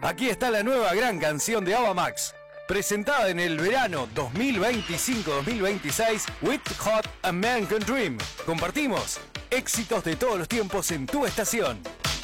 Aquí está la nueva gran canción de Ava Max, presentada en el verano 2025-2026 with Hot A Man Can Dream. Compartimos éxitos de todos los tiempos en tu estación.